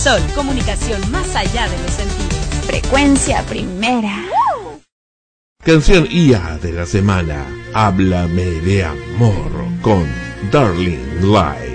Sol, comunicación más allá de los sentidos. Frecuencia primera. Canción IA de la semana. Háblame de amor con Darling Live.